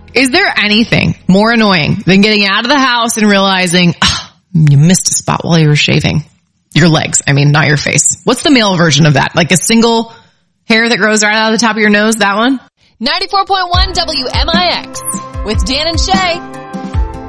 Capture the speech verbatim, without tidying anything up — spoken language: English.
Is there anything more annoying than getting out of the house and realizing oh, you missed a spot while you were shaving? Your legs, I mean, not your face. What's the male version of that? Like a single hair that grows right out of the top of your nose, that one? ninety-four point one W M I X with Dan and Shay.